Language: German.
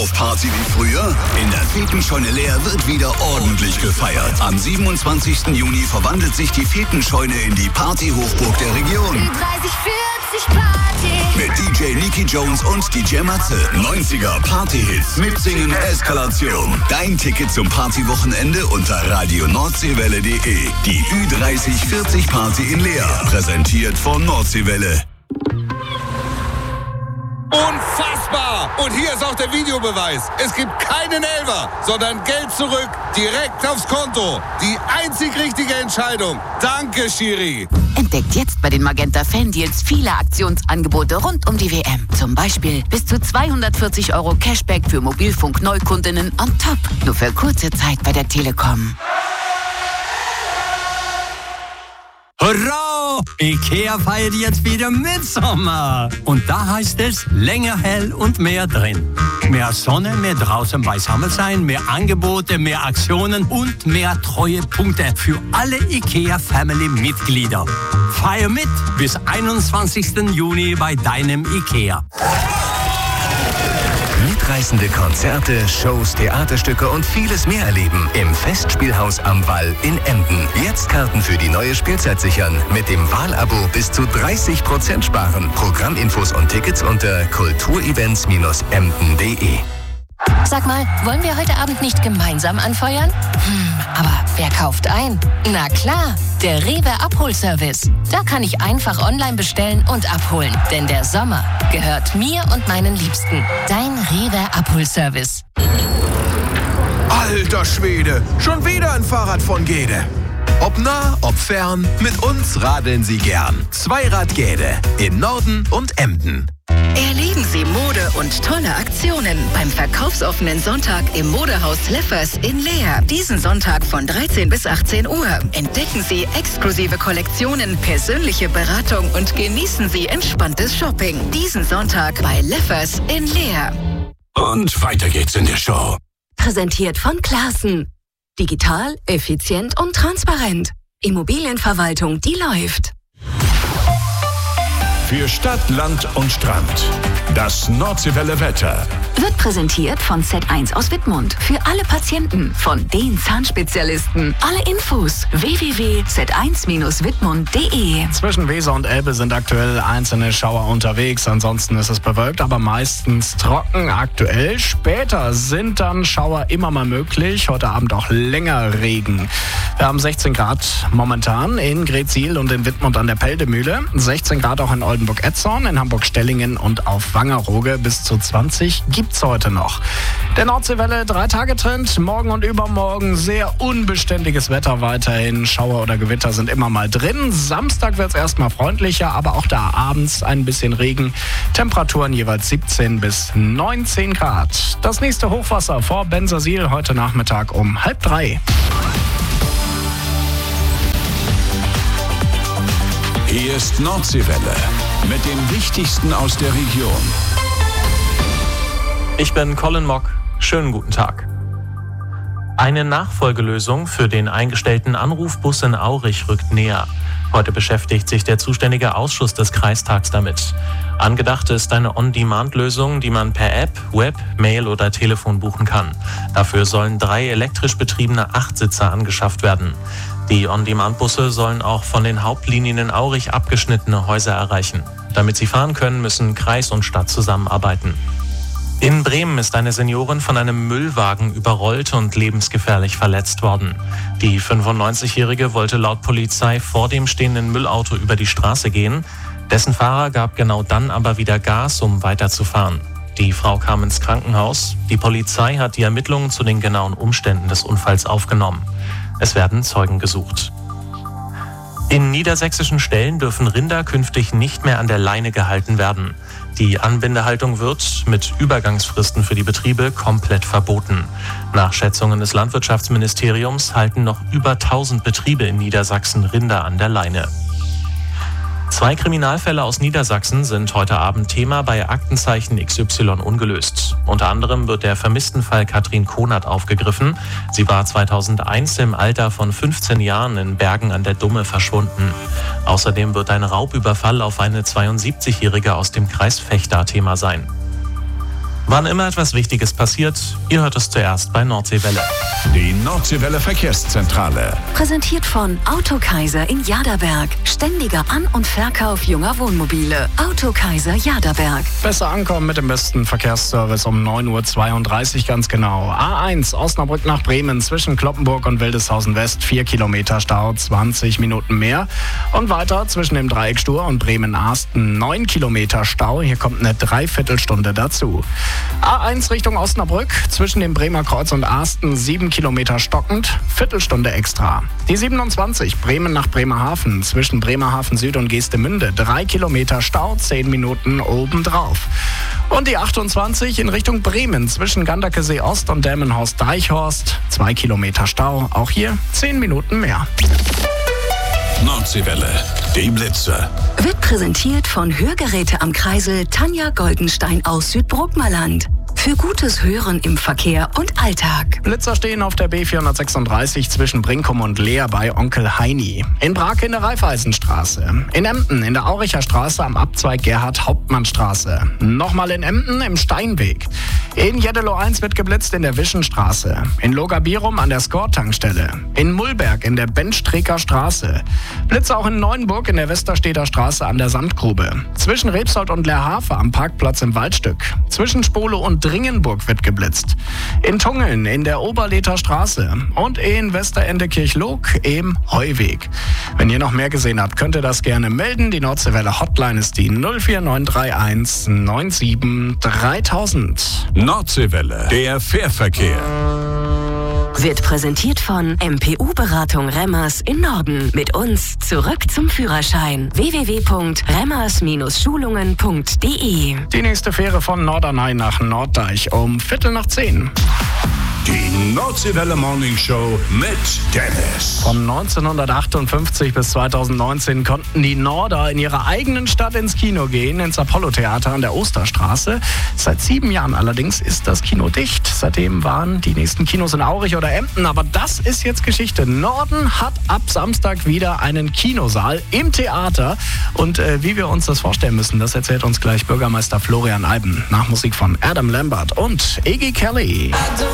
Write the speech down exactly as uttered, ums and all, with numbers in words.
Auf Party wie früher? In der Fetenscheune Leer wird wieder ordentlich gefeiert. Am siebenundzwanzigsten Juni verwandelt sich die Fetenscheune in die Party-Hochburg der Region. dreißig vierzig Party. Mit D J Nicky Jones und D J Matze. neunziger Party-Hits. Mitsingen Eskalation. Dein Ticket zum Partywochenende unter radio nordseewelle punkt de. Die Ü dreißig vierzig Party in Leer. Präsentiert von Nordseewelle. Unfassbar! Und hier ist auch der Videobeweis. Es gibt keinen Elfer, sondern Geld zurück, direkt aufs Konto. Die einzig richtige Entscheidung. Danke, Schiri. Entdeckt jetzt bei den Magenta Fan-Deals viele Aktionsangebote rund um die W M. Zum Beispiel bis zu zweihundertvierzig Euro Cashback für Mobilfunk-Neukundinnen on top. Nur für kurze Zeit bei der Telekom. Hurra! IKEA feiert jetzt wieder Mitsommer. Und da heißt es länger hell und mehr drin. Mehr Sonne, mehr draußen beisammen sein, mehr Angebote, mehr Aktionen und mehr Treuepunkte für alle IKEA-Family-Mitglieder. Feier mit bis einundzwanzigsten Juni bei deinem IKEA. Mitreißende Konzerte, Shows, Theaterstücke und vieles mehr erleben im Festspielhaus am Wall in Emden. Jetzt Karten für die neue Spielzeit sichern. Mit dem Wahlabo bis zu dreißig Prozent sparen. Programminfos und Tickets unter kulturevents Bindestrich emden punkt de. Sag mal, wollen wir heute Abend nicht gemeinsam anfeuern? Hm, aber wer kauft ein? Na klar, der Rewe Abholservice. Da kann ich einfach online bestellen und abholen. Denn der Sommer gehört mir und meinen Liebsten. Dein Rewe Abholservice. Alter Schwede, schon wieder ein Fahrrad von Gede. Ob nah, ob fern, mit uns radeln Sie gern. Zweirad Gede in Norden und Emden. Erleben Sie Mode und tolle Aktionen beim verkaufsoffenen Sonntag im Modehaus Leffers in Leer. Diesen Sonntag von dreizehn bis achtzehn Uhr. Entdecken Sie exklusive Kollektionen, persönliche Beratung und genießen Sie entspanntes Shopping. Diesen Sonntag bei Leffers in Leer. Und weiter geht's in der Show. Präsentiert von Classen. Digital, effizient und transparent. Immobilienverwaltung, die läuft. Für Stadt, Land und Strand. Das Nordseewelle Wetter. Wird präsentiert von Z eins aus Wittmund. Für alle Patienten, von den Zahnspezialisten. Alle Infos w w w punkt z eins bindestrich wittmund punkt de. Zwischen Weser und Elbe sind aktuell einzelne Schauer unterwegs. Ansonsten ist es bewölkt, aber meistens trocken aktuell. Später sind dann Schauer immer mal möglich. Heute Abend auch länger Regen. Wir haben sechzehn Grad momentan in Gretzil und in Wittmund an der Peldemühle. sechzehn Grad auch in Oldenburg-Etzorn, in Hamburg-Stellingen und auf Wangerooge. Bis zu zwanzig gibt's heute noch. Der Nordseewelle, drei Tage Trend, morgen und übermorgen sehr unbeständiges Wetter weiterhin. Schauer oder Gewitter sind immer mal drin. Samstag wird's erstmal freundlicher, aber auch da abends ein bisschen Regen. Temperaturen jeweils siebzehn bis neunzehn Grad. Das nächste Hochwasser vor Bensersiel heute Nachmittag um halb drei. Hier ist Nordseewelle mit dem Wichtigsten aus der Region. Ich bin Colin Mock. Schönen guten Tag. Eine Nachfolgelösung für den eingestellten Anrufbus in Aurich rückt näher. Heute beschäftigt sich der zuständige Ausschuss des Kreistags damit. Angedacht ist eine On-Demand-Lösung, die man per App, Web, Mail oder Telefon buchen kann. Dafür sollen drei elektrisch betriebene Achtsitzer angeschafft werden. Die On-Demand-Busse sollen auch von den Hauptlinien in Aurich abgeschnittene Häuser erreichen. Damit sie fahren können, müssen Kreis und Stadt zusammenarbeiten. In Bremen ist eine Seniorin von einem Müllwagen überrollt und lebensgefährlich verletzt worden. Die fünfundneunzigjährige wollte laut Polizei vor dem stehenden Müllauto über die Straße gehen. Dessen Fahrer gab genau dann aber wieder Gas, um weiterzufahren. Die Frau kam ins Krankenhaus. Die Polizei hat die Ermittlungen zu den genauen Umständen des Unfalls aufgenommen. Es werden Zeugen gesucht. In niedersächsischen Ställen dürfen Rinder künftig nicht mehr an der Leine gehalten werden. Die Anbindehaltung wird mit Übergangsfristen für die Betriebe komplett verboten. Nach Schätzungen des Landwirtschaftsministeriums halten noch über tausend Betriebe in Niedersachsen Rinder an der Leine. Zwei Kriminalfälle aus Niedersachsen sind heute Abend Thema bei Aktenzeichen X Y ungelöst. Unter anderem wird der vermissten Fall Katrin Konert aufgegriffen. Sie war zweitausendeins im Alter von fünfzehn Jahren in Bergen an der Dumme verschwunden. Außerdem wird ein Raubüberfall auf eine zweiundsiebzigjährige aus dem Kreis Vechta Thema sein. Wann immer etwas Wichtiges passiert, ihr hört es zuerst bei Nordseewelle. Die Nordseewelle Verkehrszentrale. Präsentiert von Autokaiser in Jaderberg. Ständiger An- und Verkauf junger Wohnmobile. Autokaiser Jaderberg. Besser ankommen mit dem besten Verkehrsservice um neun Uhr zweiunddreißig ganz genau. A eins Osnabrück nach Bremen zwischen Kloppenburg und Wildeshausen West. vier Kilometer Stau, zwanzig Minuten mehr. Und weiter zwischen dem Dreieck Stur und Bremen-Arsten neun Kilometer Stau. Hier kommt eine Dreiviertelstunde dazu. A eins Richtung Osnabrück zwischen dem Bremer Kreuz und Arsten sieben Kilometer stockend, Viertelstunde extra. Die siebenundzwanzig Bremen nach Bremerhaven zwischen Bremerhaven Süd und Geestemünde drei Kilometer Stau, zehn Minuten obendrauf. Und die achtundzwanzig in Richtung Bremen zwischen Ganderkesee Ost und Delmenhorst-Deichhorst zwei Kilometer Stau, auch hier zehn Minuten mehr. Nordseewelle, die Blitze. Wird präsentiert von Hörgeräte am Kreisel Tanja Goldenstein aus Südbruckmerland. Für gutes Hören im Verkehr und Alltag. Blitzer stehen auf der B vierhundertsechsunddreißig zwischen Brinkum und Leer bei Onkel Heini. In Brake in der Raiffeisenstraße. In Emden in der Auricher Straße am Abzweig Gerhard-Hauptmann-Straße. Nochmal in Emden im Steinweg. In Jeddelo eins wird geblitzt in der Wischenstraße. In Logabirum an der Skor-Tankstelle. In Mullberg in der Benstreker Straße. Blitze auch in Neuenburg in der Westerstedter Straße an der Sandgrube. Zwischen Rebsold und Leerhafe am Parkplatz im Waldstück. Zwischen Spole und Dringenburg wird geblitzt. In Tungeln in der Oberlether Straße und in Westerende-Kirchloog im Heuweg. Wenn ihr noch mehr gesehen habt, könnt ihr das gerne melden. Die Nordseewelle Hotline ist die null vier neun drei eins neun sieben dreitausend. Nordseewelle, der Fährverkehr. Wird präsentiert von M P U-Beratung Remmers in Norden. Mit uns zurück zum Führerschein. w w w punkt remmers Schulungen punkt d e. Die nächste Fähre von Norderney nach Norddeich um Viertel nach zehn. Die Nordseewelle Morning Show mit Dennis. Von neunzehnhundertachtundfünfzig bis zweitausendneunzehn konnten die Norder in ihrer eigenen Stadt ins Kino gehen, ins Apollo-Theater an der Osterstraße. Seit sieben Jahren allerdings ist das Kino dicht. Seitdem waren die nächsten Kinos in Aurich oder Emden. Aber das ist jetzt Geschichte. Norden hat ab Samstag wieder einen Kinosaal im Theater. Und äh, wie wir uns das vorstellen müssen, das erzählt uns gleich Bürgermeister Florian Eiben. Nach Musik von Adam Lambert und Iggy Kelly.